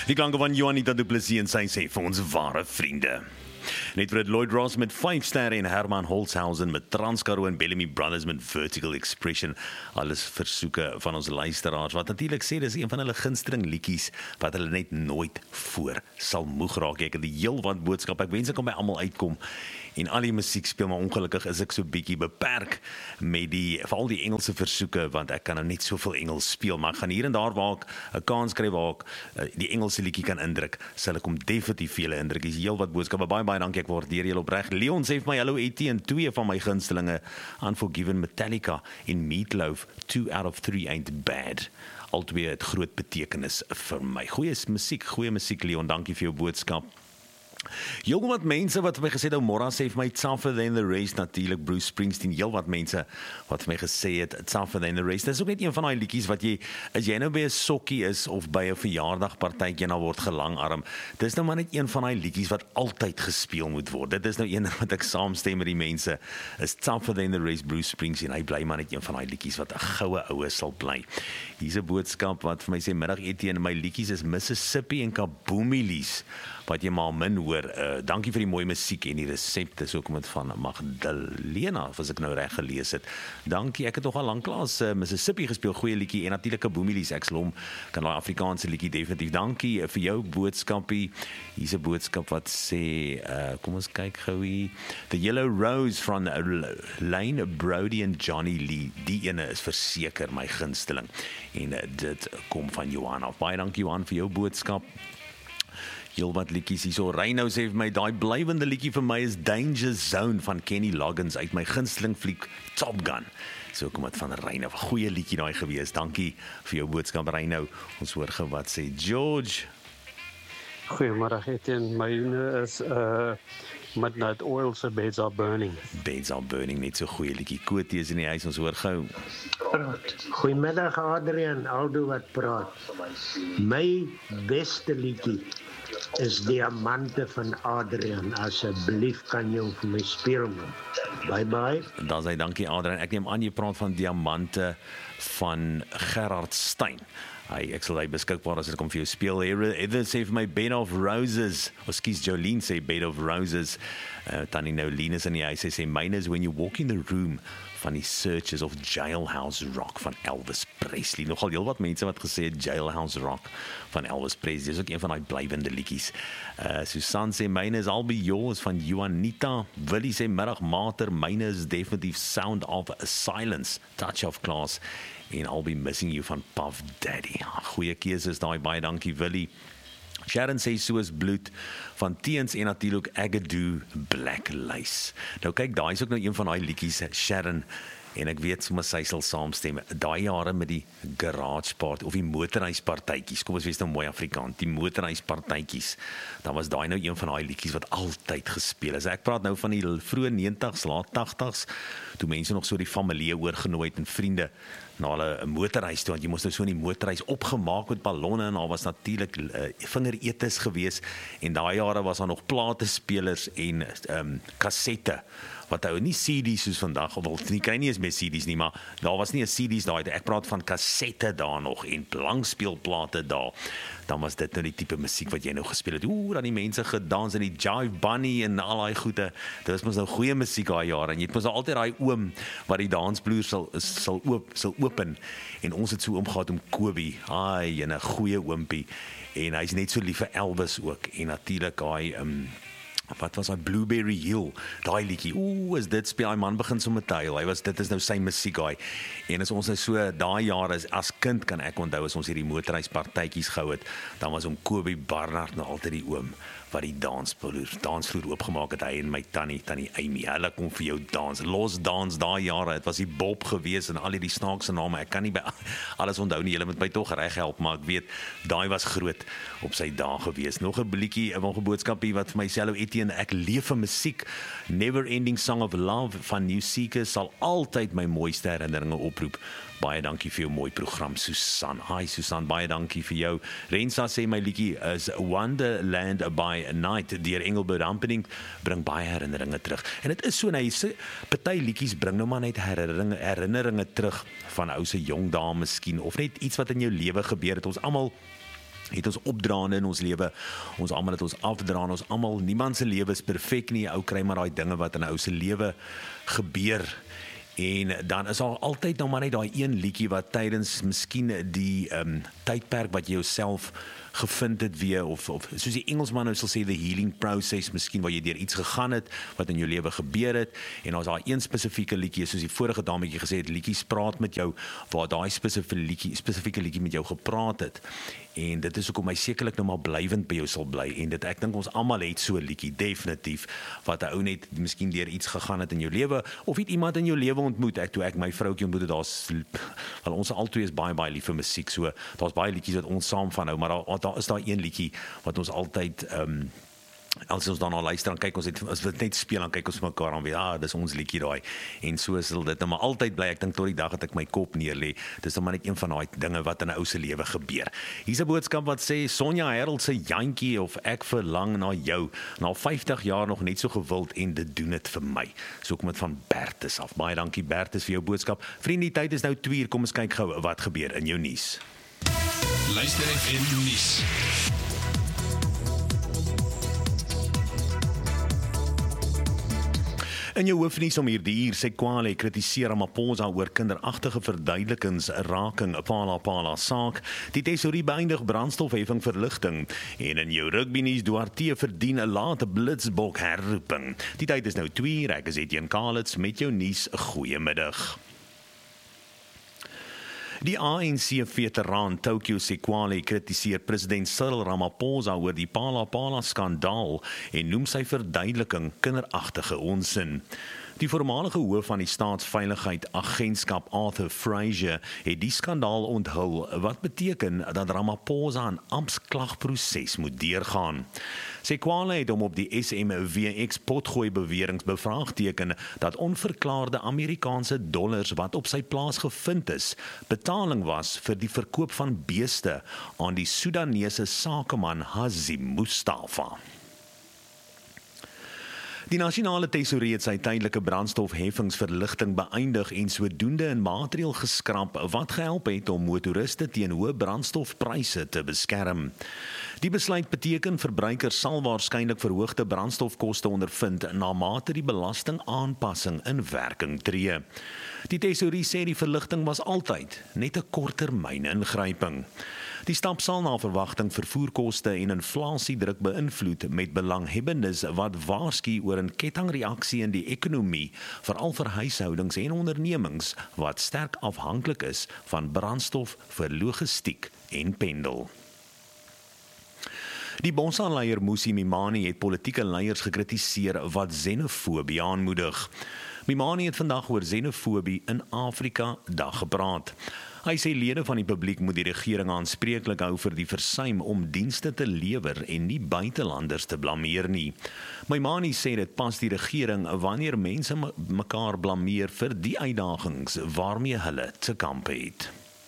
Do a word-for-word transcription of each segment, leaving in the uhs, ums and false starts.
Die klanke van Juanita Du Plessis en sy sê vir ons ware vriende. Net vir Lloyd Ross met vyf sterre en Herman Holzhausen met Transkaroo en Bellamy Brothers met Vertical Expression. Alles versoeke van ons luisteraars wat natuurlik sê dis een van hulle gunsteling liedjies wat hulle net nooit voor sal moeg raak. Ek het die heel wat boodskap. Ek wens ek kan by almal uitkom en al die musiek speel, maar ongelukkig is ek so bietjie beperk met die veral die Engelse versoeke want ek kan nou net soveel Engels speel, maar ek gaan hier en daar waar ek 'n kans kry waar ek die Engelse liedjie kan indruk, sal ek hom definitief vir julle indruk. Dis heel wat boodskappe. Baie baie dankie. Ek waardeer julle opreg. Leon sê vir my hallo Etienne, twee van my gunstelinge, Unforgiven, Metallica en Meatloaf, two out of three ain't bad. Albei het groot betekenis vir my. Goeie musiek, goeie musiek Leon. Dankie vir jou boodskap. Jong wat mense wat vir my gesê het, Mora sê vir my tougher than the rest, natuurlik Bruce Springsteen, heel wat mense wat vir my gesê het, tougher than the rest. Dis ook net een van daai liedjies wat jy, as jy nou by 'n sokkie is of by 'n verjaardagpartytjie nou word gelangarm, dis nou maar net een van daai liedjies wat altyd gespeel moet word. Dit is nou een wat ek saamstem met die mense, is tougher than the rest, Bruce Springsteen. Hy bly maar net een van daai liedjies wat 'n goue oue sal bly. Hier's 'n boodskap wat vir my sê, middag Etienne, my liedjies is Mississippi en Kaboomilies, wat jy maar min hoor. Uh, dankie vir die mooi musiek en die resepte, is ook met van Magdalena, as ek nou reg gelees het. Dankie, ek het nog al lanklaas uh, Mississippi gespeel, goeie liedjie, en natuurlik Kaboomilies, ek slom, kan daai Afrikaanse liedjie definitief. Dankie uh, vir jou boodskapie. Hier's 'n boodskap wat sê, uh, kom ons kyk gou hier, The Yellow Rose van uh, Lane Brody en Johnny Lee, die ene is verseker my gunsteling, en uh, dit kom van Johan af. Baie dankie Johan vir jou boodskap. Heel wat liedjies hierso. Reino sê vir my, daai blywende liedjie vir my is Danger Zone van Kenny Loggins uit my gunsteling fliek Top Gun. So kom dit van Reino. Goeie liedjie daai gewees. Dankie vir jou boodskap Reino. Ons hoor gou wat sê George. Goeiemôre Etienne. Myne is uh Midnight Oil se Beds Are Burning. Beds Are Burning, net so goeie liedjie. Kotie is in die huis, ons hoor gou. Goeiemiddag Adrian, Aldo wat praat. My beste liedjie is Diamante van Adrian. Asseblief kan jy vir my speel man. Bye bye. Dan sê dankie Adrian. Ek neem aan jy praat van Diamante van Gerard Stein. Hy, ek sal hy beskikbaar as ek kom vir jou speel. Even sê vir my Bed of Roses. O, skies Jolene sê Bed of Roses. Uh, Tannie nou Linus in die huis sê mine is When You Walk in the Room van die Searchers of Jailhouse Rock van Elvis Presley. Nogal heel wat mense wat gesê het Jailhouse Rock van Elvis Presley. Dis ook een van daai blywende liedjies. Uh, Susan sê myne is I'll Be Yours van Juanita. Willie sê middag mater, myne is definitief Sound of Silence, Touch of Class en I'll Be Missing You van Puff Daddy. Goeie keuses daai, baie dankie Willie. Sharon sê soos bloed van Teens en natuurlik Agadoo Black Lace. Nou kyk, daai is ook nou een van daai liedjies Sharon, en ek weet sommer sy sal saamstem. Daai jare met die garage party of die motorhuispartytjies, kom ons wees nou mooi Afrikaans, die motorhuispartytjies, dan was daai nou een van daai liedjies wat altyd gespeel is. Ek praat nou van die vroeë negentigs, laat tagtigs, toe mense nog so die familie oorgenooi het en vriende na hulle motorhuis toe, want jy moes nou so in die motorhuis opgemaak met ballonne en daar was natuurlik uh, vingeretes gewees, en daai jare was daar nog platespelers en um, kassette, wat hou nie C D's soos vandag, of nie kry nie eens meer C D's nie, maar daar was nie 'n C D's daai, ek praat van kassette daar nog, en langspeelplate daar, dan was dit nou die tipe musiek wat jy nou gespeel het, oeh, dan die mense gedans in die Jive Bunny en al daai goede, dit was mos nou goeie musiek daai jare, en jy het mos altyd daai oom, wat die dansvloer sal, sal, oop, sal open, en ons het so oom gehad om Kobie, ai, en 'n goeie oompie, en hy's net so lief vir Elvis ook, en natuurlik daai, um, wat was hy, Blueberry Hill, daai liedjie, oeh, as dit speel, hy man begin so met huil, hy was, dit is nou sy musiek, hy, en as ons nou so, daai jare, as kind kan ek onthou, as ons hierdie motorhuispartytjies gehou het, dan was om Kobie Barnard nou altyd die oom, wat die dansvloer, dansvloer oopgemaak het, hy en my tannie, tannie Amy, hulle kom vir jou dans, los dans, daai jare, het was die Bob gewees, en al die snaakse name, ek kan nie by alles onthou nie, julle moet my toch reg help, maar ek weet, daai was groot op sy dae gewees. Nog 'n liedjie, 'n boodskapie wat vir my sê, Etienne, ek leef vir musiek, Never Ending Song of Love van New Seekers sal altyd my mooiste herinneringe oproep. Baie dankie vir jou mooi program, Susan. Hi Susan, baie dankie vir jou. Rensa sê my liedjie is Wonderland by Night deur Engelbert Humperdinck bring baie herinneringe terug. En dit is so, nou, party liedjies bring nou maar net herinneringe, herinneringe terug van ou se jong dae miskien, of net iets wat in jou lewe gebeur het. Ons almal het ons opdraande in ons lewe, ons almal het ons afdraande, ons almal, niemand se lewe is perfek nie, ou kry maar daai dinge wat in 'n ou se lewe gebeur. En dan is daar altyd nog maar net daai een liedjie wat tydens miskien die um, tydperk wat jy jouself gevind het weer, of, of soos die Engelsman nou sal sê, the healing process, miskien waar jy deur iets gegaan het, wat in jou lewe gebeur het, en as daar een spesifieke liedjie, soos die vorige dametjie gesê het, liedjies praat met jou, waar daai spesifieke liedjie, spesifieke liedjie met jou gepraat het, en dit is hoekom hy sekerlik nou maar blywend by jou sal bly, en dit, ek dink ons almal het so 'n liedjie, definitief, wat 'n ou net miskien deur iets gegaan het in jou lewe, of het iemand in jou lewe ontmoet, ek toe ek my vroukie ontmoet het, daar's, wel ons albei is baie baie lief vir musiek, so daar's baie liedjies wat ons saam van hou, maar daar, daar is daar een liedjie wat ons altyd um, as ons dan al luister, dan kyk ons het, as we dit net speel, dan kyk ons mekaar aan weer, ah, dis ons liedjie daai, en so sal dit nou maar altyd bly, ek dink tot die dag dat ek my kop neerlê, dis dan maar net een van daai dinge wat in 'n ou se lewe gebeur. Hier's 'n boodskap wat sê, Sonja Harold se jantjie, of ek verlang na jou, na vyftig jaar nog net so gewild, en dit doen dit vir my. So kom dit van Bertus af. Baie dankie Bertus vir jou boodskap. Vriende, die tyd is nou twee uur, kom ons kyk gou wat gebeur in jou nuus. Luister F M nuus. In jou hoofnuus om hierdie uur, Sekwale kritiseer Ramaphosa oor kinderagtige verduidelikings raking Phala Phala saak. Die tesourie beëindig brandstofheffing verligting. En in jou rugbynuus, Duarte verdien 'n late blitsbok herroeping. Die tyd is nou twee uur, ek is Etienne Kalitz met jou nuus. Goeiemiddag. Die A N C-veteraan Tokyo Sekwale kritiseer president Cyril Ramaphosa oor die Phala Phala skandaal en noem sy verduideliking kinderagtige onsin. Die voormalige hoof van die Staatsveiligheid Agentskap, Arthur Fraser, het die skandaal onthul, wat beteken dat Ramaphosa 'n amptklagproses moet deurgaan. Sekwale het hom op die S M W X potgooi beweringe bevraagteken dat onverklaarde Amerikaanse dollars wat op sy plaas gevind is, betaling was vir die verkoop van beeste aan die Soedanese sakeman Hazim Mustafa. Die nasionale tesourie het sy tydelike brandstofheffingsverligting beëindig en sodoende 'n maatreël geskraap wat gehelp het om motoriste teen hoë brandstofpryse te beskerm. Die besluit beteken verbruikers sal waarskynlik verhoogde brandstofkoste ondervind na mate die belastingaanpassing in werking tree. Die tesourie sê die verligting was altyd net 'n korttermyn ingryping. Die stap sal na verwagting vervoerkoste en inflasiedruk beïnvloed met belanghebbendes wat waarsku oor 'n kettingreaksie in die ekonomie, veral vir huishoudings en ondernemings wat sterk afhanklik is van brandstof vir logistiek en pendel. Die Bonsa-leier Mmusi Maimane het politieke leiers gekritiseer wat xenofobie aanmoedig. Maimane het vandag oor xenofobie in Afrika dag gepraat. Hy sê lede van die publiek moet die regering aanspreeklik hou vir die versuim om dienste te lewer en nie buitelanders te blameer nie. Maimane sê dit pas die regering wanneer mense mekaar blameer vir die uitdagings waarmee hulle te kampe het.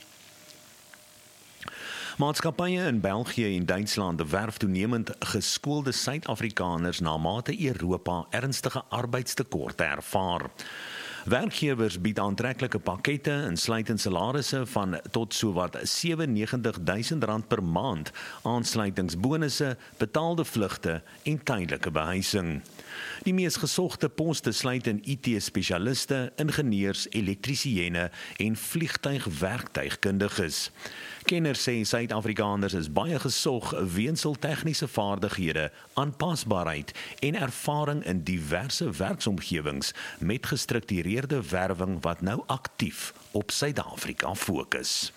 Maatskappye in België en Duitsland werf toenemend geskoolde Suid-Afrikaners na mate Europa ernstige arbeidstekorte ervaar. Werkgewers bied aantreklike pakkette insluitend salarisse van tot sowat sewennegentig duisend rand per maand, aansluitingsbonusse, betaalde vlugte en tydelike behuising. Die mees gesogte poste sluit in I T-spesialiste, ingenieurs, elektrisiëne en vliegtuigwerktuigkundiges. Kenners sê Suid-Afrikaners is baie gesog weens hul tegniese vaardighede, aanpasbaarheid en ervaring in diverse werksomgewings met gestruktureerde werwing wat nou aktief op Suid-Afrika fokus.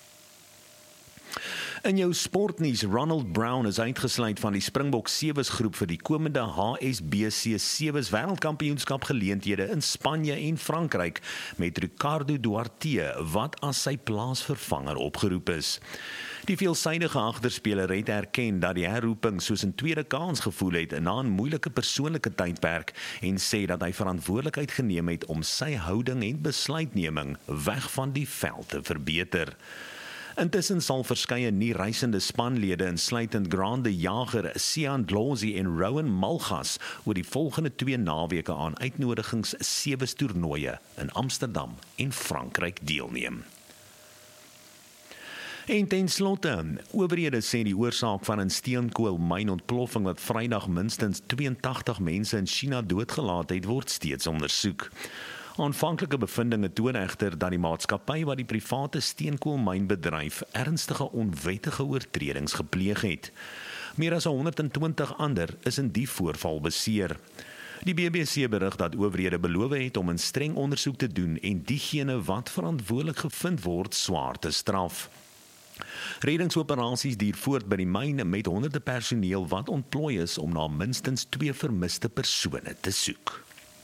In jou sportnuus, Ronald Brown is uitgesluit van die Springbok Sewes groep vir die komende H S B C Sewes wêreldkampioenskap geleenthede in Spanje en Frankryk met Ricardo Duarte wat as sy plaasvervanger opgeroep is. Die veelsidige agterspeler het erken dat die herroeping soos 'n tweede kans gevoel het na 'n moeilike persoonlike tydperk en sê dat hy verantwoordelikheid geneem het om sy houding en besluitneming weg van die veld te verbeter. Intussen sal verskeie nie reisende spanlede insluitend Grande Jager, Sian Dlozi en Rowan Malgas oor die volgende twee naweke aan uitnodigings Sewes toernooie in Amsterdam en Frankryk deelneem. En ten slotte, owerhede sê die oorsaak van 'n steenkoolmynontploffing wat Vrydag minstens tweeëntagtig mense in China doodgelaat het, word steeds ondersoek. Aanvanklike bevindinge toon egter dat die maatskappy wat die private steenkoolmyn bedryf ernstige onwettige oortredings gepleeg het. Meer as honderdtwintig ander is in die voorval beseer. Die B B C berig dat owerhede beloof het om 'n streng ondersoek te doen en diegene wat verantwoordelik gevind word swaar te straf. Reddingsoperasies duur voort by die myn met honderde personeel wat ontplooi is om na minstens twee vermiste persone te soek.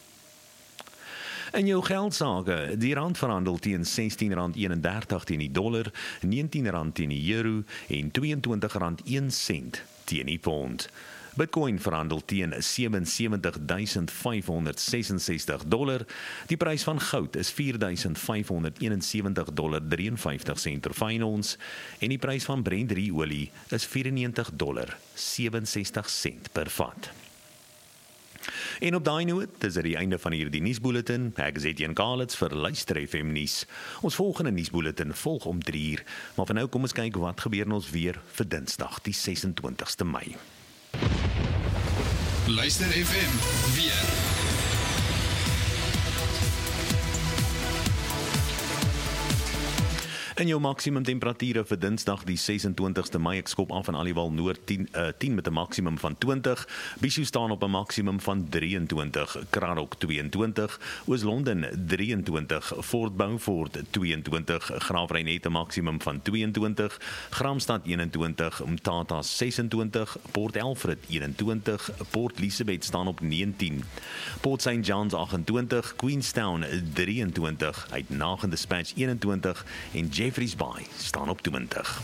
In jou geldsaake, die rand verhandel teen sestien rand eenendertig teen die dollar, negentien rand teen die euro en tweeëntwintig rand een sent teen die pond. Bitcoin verhandel teen sewe sewe duisend vyf honderd sesensestig dollar. Die prys van goud is vier duisend vyf honderd eenensewentig dollar drieënvyftig sent per fyn ons en die prys van Brent olie is vyfennegentig dollar sewensestig sent per vat. En op daai noot, dis dit die einde van hierdie nuusbulletin. Ek is Etienne Kalitz vir Luister F M nuus. Ons volgende nuusbulletin volg om drie uur, maar vir nou kom ons kyk wat gebeur in ons weer vir Dinsdag, die sesentwintigste Mei. Luister F M weer. In jou maksimum temperature vir Dinsdag die sesentwintigste Mei, ek skop af van Aliwal Noord tien, uh, tien met 'n maksimum van twintig, Bishu staan op 'n maksimum van drieëntwintig, Kranok tweeëntwintig, Oos-London drieëntwintig, Fort Beaufort tweeëntwintig, Graafrein het 'n maksimum van tweeëntwintig, Gramstad eenentwintig, Mthatha sesentwintig, Port Elfrid eenentwintig, Port Elizabeth staan op negentien, Port Saint John's agentwintig, Queenstown drieëntwintig, Uitenhage Dispatch eenentwintig en Jeffreys Bay staan op twintig.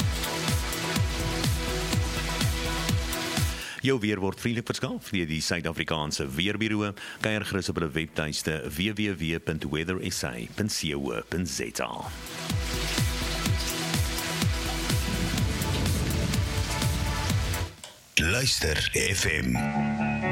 Jou weer word vriendelik verskaf deur die Suid-Afrikaanse Weerbureau. Kyk gerus op hulle webtuiste w w w punt weather s a punt co punt z a. Luister F M.